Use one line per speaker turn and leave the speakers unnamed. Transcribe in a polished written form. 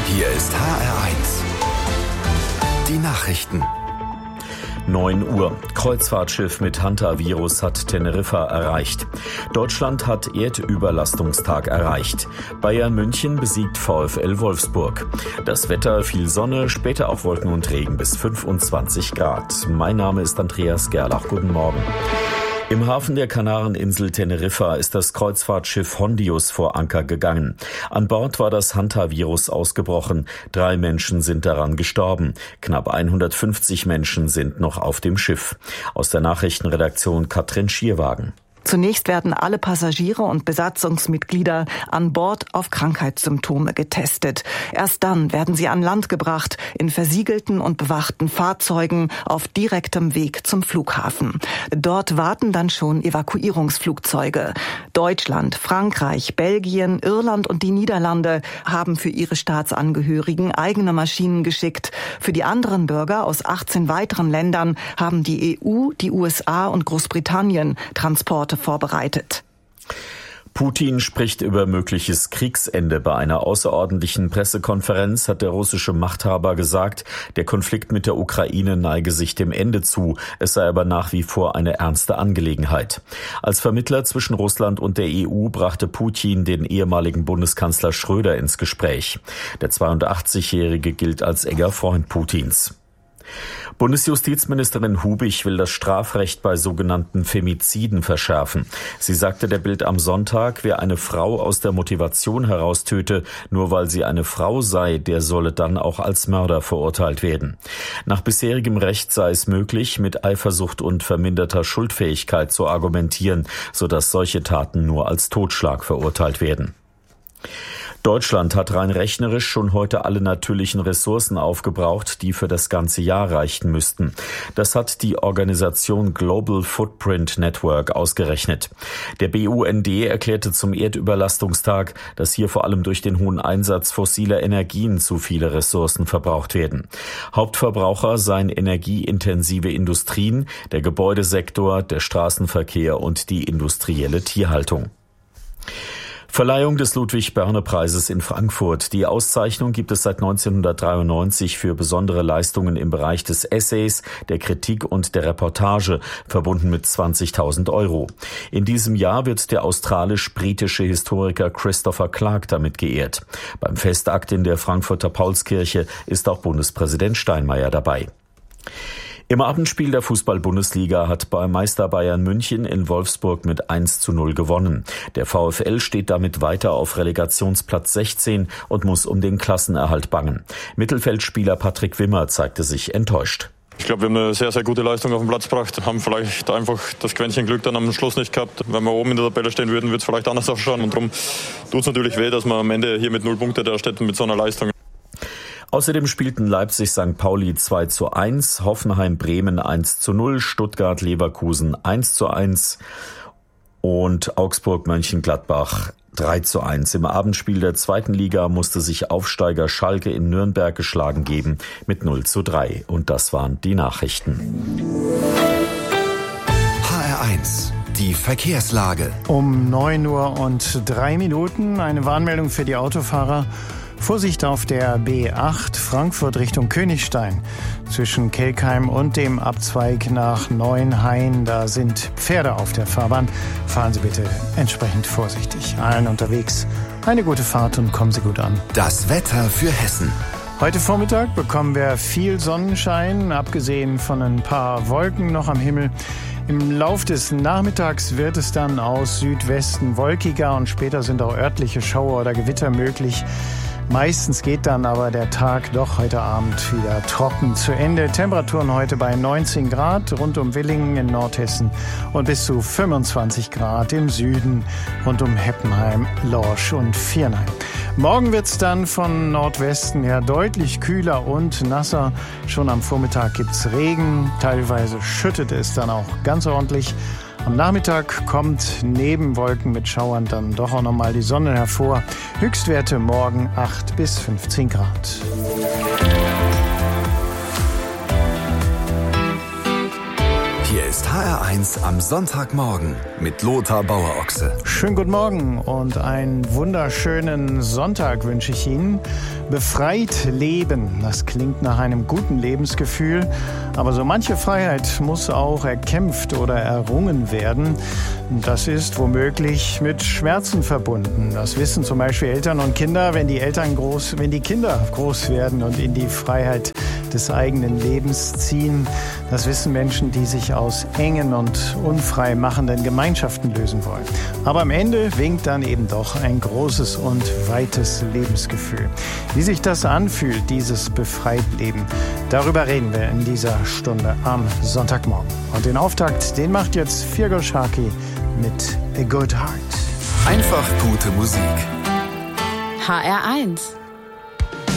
Hier ist HR1. Die Nachrichten.
9 Uhr. Kreuzfahrtschiff mit Hantavirus hat Teneriffa erreicht. Deutschland hat Erdüberlastungstag erreicht. Bayern München besiegt VfL Wolfsburg. Das Wetter: viel Sonne, später auch Wolken und Regen bis 25 Grad. Mein Name ist Andreas Gerlach. Guten Morgen. Im Hafen der Kanareninsel Teneriffa ist das Kreuzfahrtschiff Hondius vor Anker gegangen. An Bord war das Hantavirus ausgebrochen. 3 Menschen sind daran gestorben. Knapp 150 Menschen sind noch auf dem Schiff. Aus der Nachrichtenredaktion Katrin Schierwagen.
Zunächst werden alle Passagiere und Besatzungsmitglieder an Bord auf Krankheitssymptome getestet. Erst dann werden sie an Land gebracht, in versiegelten und bewachten Fahrzeugen auf direktem Weg zum Flughafen. Dort warten dann schon Evakuierungsflugzeuge. Deutschland, Frankreich, Belgien, Irland und die Niederlande haben für ihre Staatsangehörigen eigene Maschinen geschickt. Für die anderen Bürger aus 18 weiteren Ländern haben die EU, die USA und Großbritannien Transporte vorbereitet.
Putin spricht über mögliches Kriegsende. Bei einer außerordentlichen Pressekonferenz hat der russische Machthaber gesagt, der Konflikt mit der Ukraine neige sich dem Ende zu. Es sei aber nach wie vor eine ernste Angelegenheit. Als Vermittler zwischen Russland und der EU brachte Putin den ehemaligen Bundeskanzler Schröder ins Gespräch. Der 82-Jährige gilt als enger Freund Putins. Bundesjustizministerin Hubich will das Strafrecht bei sogenannten Femiziden verschärfen. Sie sagte der Bild am Sonntag, wer eine Frau aus der Motivation heraus töte, nur weil sie eine Frau sei, der solle dann auch als Mörder verurteilt werden. Nach bisherigem Recht sei es möglich, mit Eifersucht und verminderter Schuldfähigkeit zu argumentieren, sodass solche Taten nur als Totschlag verurteilt werden. Deutschland hat rein rechnerisch schon heute alle natürlichen Ressourcen aufgebraucht, die für das ganze Jahr reichen müssten. Das hat die Organisation Global Footprint Network ausgerechnet. Der BUND erklärte zum Erdüberlastungstag, dass hier vor allem durch den hohen Einsatz fossiler Energien zu viele Ressourcen verbraucht werden. Hauptverbraucher seien energieintensive Industrien, der Gebäudesektor, der Straßenverkehr und die industrielle Tierhaltung. Verleihung des Ludwig-Börne-Preises in Frankfurt. Die Auszeichnung gibt es seit 1993 für besondere Leistungen im Bereich des Essays, der Kritik und der Reportage, verbunden mit 20.000 Euro. In diesem Jahr wird der australisch-britische Historiker Christopher Clark damit geehrt. Beim Festakt in der Frankfurter Paulskirche ist auch Bundespräsident Steinmeier dabei. Im Abendspiel der Fußball-Bundesliga hat Meister Bayern München in Wolfsburg mit 1:0 gewonnen. Der VfL steht damit weiter auf Relegationsplatz 16 und muss um den Klassenerhalt bangen. Mittelfeldspieler Patrick Wimmer zeigte sich enttäuscht.
Ich glaube, wir haben eine sehr, sehr gute Leistung auf den Platz gebracht, haben vielleicht einfach das Quäntchen Glück dann am Schluss nicht gehabt. Wenn wir oben in der Tabelle stehen würden, würde es vielleicht anders ausschauen. Und darum tut es natürlich weh, dass wir am Ende hier mit 0 Punkte da steht mit so einer Leistung.
Außerdem spielten Leipzig St. Pauli 2:1, Hoffenheim Bremen 1:0, Stuttgart Leverkusen 1:1 und Augsburg Mönchengladbach 3:1. Im Abendspiel der 2. Liga musste sich Aufsteiger Schalke in Nürnberg geschlagen geben mit 0:3. Und das waren die Nachrichten.
HR1. Die Verkehrslage.
Um 9:03 Uhr eine Warnmeldung für die Autofahrer. Vorsicht auf der B8 Frankfurt Richtung Königstein. Zwischen Kelkheim und dem Abzweig nach Neuenhain, da sind Pferde auf der Fahrbahn. Fahren Sie bitte entsprechend vorsichtig. Allen unterwegs eine gute Fahrt und kommen Sie gut an.
Das Wetter für Hessen.
Heute Vormittag bekommen wir viel Sonnenschein, abgesehen von ein paar Wolken noch am Himmel. Im Lauf des Nachmittags wird es dann aus Südwesten wolkiger und später sind auch örtliche Schauer oder Gewitter möglich. Meistens geht dann aber der Tag doch heute Abend wieder trocken zu Ende. Temperaturen heute bei 19 Grad rund um Willingen in Nordhessen und bis zu 25 Grad im Süden rund um Heppenheim, Lorsch und Viernheim. Morgen wird es dann von Nordwesten her deutlich kühler und nasser. Schon am Vormittag gibt es Regen, teilweise schüttet es dann auch ganz ordentlich. Am Nachmittag kommt neben Wolken mit Schauern dann doch auch nochmal die Sonne hervor. Höchstwerte morgen 8 bis 15 Grad.
Hier ist HR1 am Sonntagmorgen mit Lothar Bauer-Ochse.
Schönen guten Morgen und einen wunderschönen Sonntag wünsche ich Ihnen. Befreit leben, das klingt nach einem guten Lebensgefühl, aber so manche Freiheit muss auch erkämpft oder errungen werden. Das ist womöglich mit Schmerzen verbunden. Das wissen zum Beispiel Eltern und Kinder, wenn die Kinder groß werden und in die Freiheit des eigenen Lebens ziehen. Das wissen Menschen, die sich aus engen und unfrei machenden Gemeinschaften lösen wollen. Aber am Ende winkt dann eben doch ein großes und weites Lebensgefühl. Wie sich das anfühlt, dieses Befreitleben, darüber reden wir in dieser Stunde am Sonntagmorgen. Und den Auftakt, den macht jetzt Feargal Sharkey mit A Good Heart.
Einfach gute Musik.
HR1